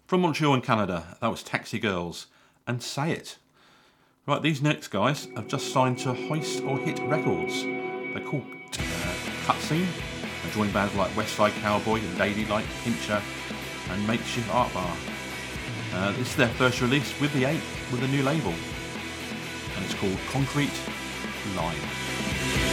From Montreal in Canada, that was Taxi Girls and Say It. Right, these next guys have just signed to Hoist or Hit Records. They're called Cutscene. They join bands like Westside Cowboy, Ladylike, Pincher and Makeshift Art Bar. This is their first release with the new label, and it's called Concrete Line.